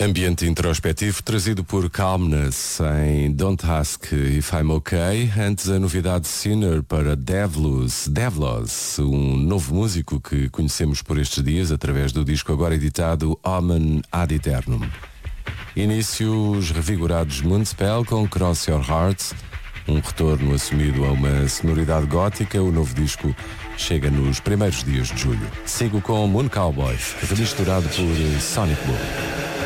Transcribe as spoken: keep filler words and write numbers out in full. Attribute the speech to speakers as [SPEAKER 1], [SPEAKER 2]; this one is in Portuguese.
[SPEAKER 1] Ambiente introspectivo trazido por Calmness em Don't Ask If I'm Okay. Antes a novidade Sinner para Devlos, Devlos, um novo músico que conhecemos por estes dias através do disco agora editado Omen Ad Eternum. Início os revigorados Moonspell com Cross Your Hearts, um retorno assumido a uma sonoridade gótica. O novo disco chega nos primeiros dias de julho. Sigo com Moon Cowboy, remisturado por Sonic Boom.